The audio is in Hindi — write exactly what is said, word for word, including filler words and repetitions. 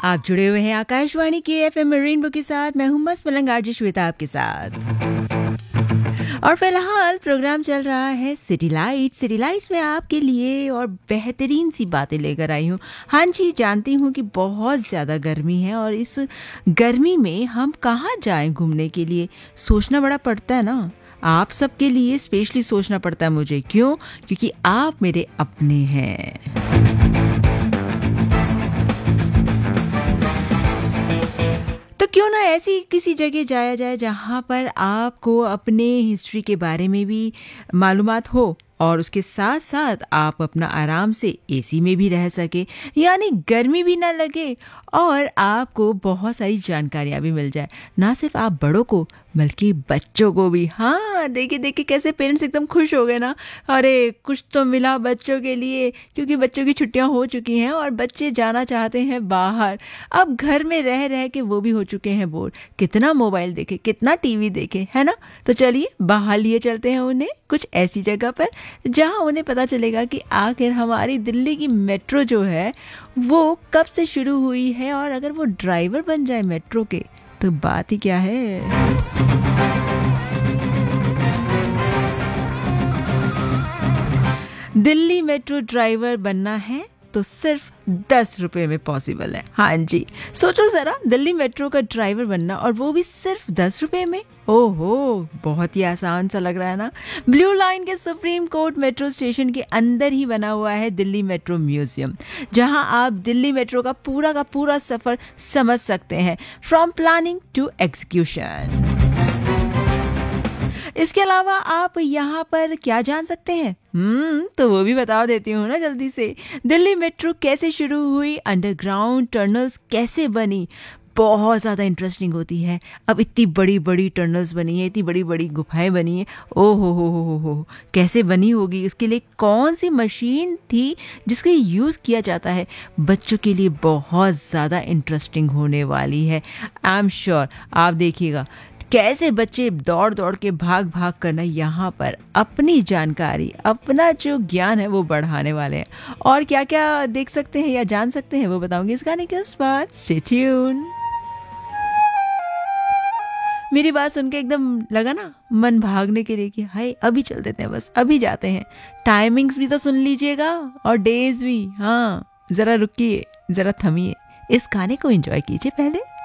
आप जुड़े हुए हैं आकाशवाणी के एफएम रेनबो के साथ। मैं हूं मस्त मलंग आरजे श्वेता आपके साथ। और फिलहाल प्रोग्राम चल रहा है सिटी लाइट्स। सिटी लाइट्स में आपके लिए और बेहतरीन सी बातें लेकर आई हूँ। हाँ जी, जानती हूँ कि बहुत ज़्यादा गर्मी है और इस गर्मी में हम कहाँ जाएं घूमने के लिए, सोचना बड़ा पड़ता है ना। आप सबके लिए स्पेशली सोचना पड़ता है मुझे। क्यों? क्योंकि आप मेरे अपने हैं। तो क्यों ना ऐसी किसी जगह जाया जाए जहाँ पर आपको अपने हिस्ट्री के बारे में भी मालूमात हो और उसके साथ साथ आप अपना आराम से एसी में भी रह सके, यानी गर्मी भी ना लगे और आपको बहुत सारी जानकारियाँ भी मिल जाए, ना सिर्फ आप बड़ों को बल्कि बच्चों को भी। हाँ, देखिए देखिए कैसे पेरेंट्स एकदम खुश हो गए ना। अरे कुछ तो मिला बच्चों के लिए, क्योंकि बच्चों की छुट्टियां हो चुकी हैं और बच्चे जाना चाहते हैं बाहर। अब घर में रह रह के वो भी हो चुके हैं बोर। कितना मोबाइल देखे, कितना टीवी देखे, है ना। तो चलिए बाहर लिए चलते हैं उन्हें कुछ ऐसी जगह पर जहाँ उन्हें पता चलेगा कि आखिर हमारी दिल्ली की मेट्रो जो है वो कब से शुरू हुई है, और अगर वो ड्राइवर बन जाए मेट्रो के तो बात ही क्या है। दिल्ली मेट्रो ड्राइवर बनना है तो सिर्फ दस रुपए में पॉसिबल है। हाँ जी, सोचो जरा, दिल्ली मेट्रो का ड्राइवर बनना और वो भी सिर्फ दस रुपए में। ओहो, बहुत ही आसान सा लग रहा है ना। ब्लू लाइन के सुप्रीम कोर्ट मेट्रो स्टेशन के अंदर ही बना हुआ है दिल्ली मेट्रो म्यूजियम, जहां आप दिल्ली मेट्रो का पूरा का पूरा सफर समझ सकते हैं, फ्रॉम प्लानिंग टू एग्जीक्यूशन। इसके अलावा आप यहाँ पर क्या जान सकते हैं? हम्म तो वो भी बता देती हूँ ना जल्दी से। दिल्ली मेट्रो कैसे शुरू हुई, अंडरग्राउंड टनल्स कैसे बनी, बहुत ज़्यादा इंटरेस्टिंग होती है। अब इतनी बड़ी बड़ी टनल्स बनी है, इतनी बड़ी बड़ी गुफाएं बनी है। ओ हो हो हो हो हो कैसे बनी होगी, उसके लिए कौन सी मशीन थी जिसका यूज़ किया जाता है, बच्चों के लिए बहुत ज़्यादा इंटरेस्टिंग होने वाली है। आई एम श्योर आप देखिएगा कैसे बच्चे दौड़ दौड़ के भाग भाग करना यहाँ पर अपनी जानकारी, अपना जो ज्ञान है वो बढ़ाने वाले हैं। और क्या क्या देख सकते हैं या जान सकते हैं वो बताऊंगी इस गाने के उस बार। Stay tune. मेरी बात सुन के एकदम लगा ना मन भागने के लिए कि हाय अभी चल देते हैं, बस अभी जाते हैं। टाइमिंग्स भी तो सुन लीजिएगा और डेज भी। हाँ, जरा रुकिए, जरा थमिए, इस गाने को एंजॉय कीजिए पहले।